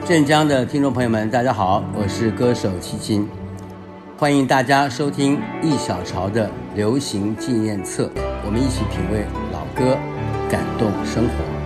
镇江的听众朋友们，大家好，我是歌手齐秦，欢迎大家收听易小潮的流行纪念册，我们一起品味老歌，感动生活。